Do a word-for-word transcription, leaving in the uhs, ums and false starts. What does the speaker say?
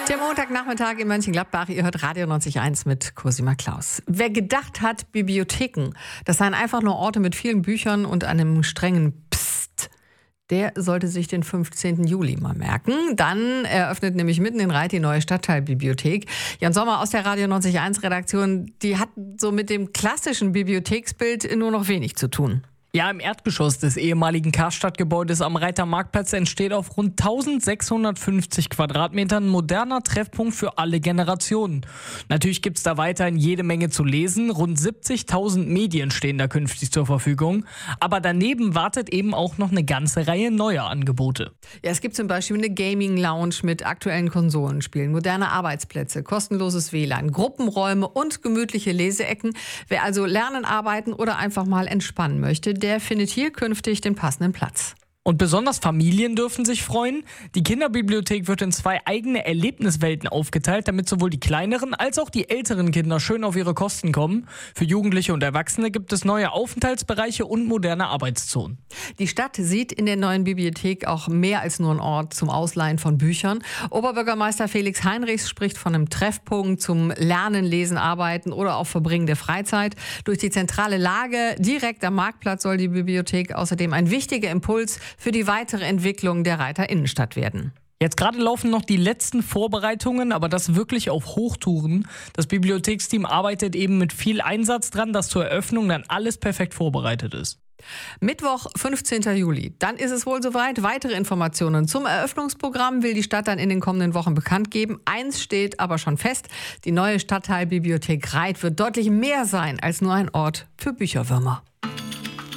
Der Montagnachmittag in Mönchengladbach. Ihr hört Radio neunzig Komma eins mit Cosima Klaus. Wer gedacht hat, Bibliotheken, das seien einfach nur Orte mit vielen Büchern und einem strengen Psst, der sollte sich den fünfzehnten Juli mal merken. Dann eröffnet nämlich mitten in Reit die neue Stadtteilbibliothek. Jan Sommer aus der Radio neunzig Komma eins Redaktion, die hat so mit dem klassischen Bibliotheksbild nur noch wenig zu tun. Ja, im Erdgeschoss des ehemaligen Karstadtgebäudes am Reiter Marktplatz entsteht auf rund eintausendsechshundertfünfzig Quadratmetern ein moderner Treffpunkt für alle Generationen. Natürlich gibt's da weiterhin jede Menge zu lesen. Rund siebzigtausend Medien stehen da künftig zur Verfügung. Aber daneben wartet eben auch noch eine ganze Reihe neuer Angebote. Ja, es gibt zum Beispiel eine Gaming-Lounge mit aktuellen Konsolenspielen, moderne Arbeitsplätze, kostenloses W L A N, Gruppenräume und gemütliche Leseecken. Wer also lernen, arbeiten oder einfach mal entspannen möchte, der findet hier künftig den passenden Platz. Und besonders Familien dürfen sich freuen. Die Kinderbibliothek wird in zwei eigene Erlebniswelten aufgeteilt, damit sowohl die kleineren als auch die älteren Kinder schön auf ihre Kosten kommen. Für Jugendliche und Erwachsene gibt es neue Aufenthaltsbereiche und moderne Arbeitszonen. Die Stadt sieht in der neuen Bibliothek auch mehr als nur einen Ort zum Ausleihen von Büchern. Oberbürgermeister Felix Heinrichs spricht von einem Treffpunkt zum Lernen, Lesen, Arbeiten oder auch Verbringen der Freizeit. Durch die zentrale Lage direkt am Marktplatz soll die Bibliothek außerdem ein wichtiger Impuls für die weitere Entwicklung der Reiter Innenstadt werden. Jetzt gerade laufen noch die letzten Vorbereitungen, aber das wirklich auf Hochtouren. Das Bibliotheksteam arbeitet eben mit viel Einsatz dran, dass zur Eröffnung dann alles perfekt vorbereitet ist. Mittwoch, fünfzehnten Juli. Dann ist es wohl soweit. Weitere Informationen zum Eröffnungsprogramm will die Stadt dann in den kommenden Wochen bekannt geben. Eins steht aber schon fest: Die neue Stadtteilbibliothek Reit wird deutlich mehr sein als nur ein Ort für Bücherwürmer.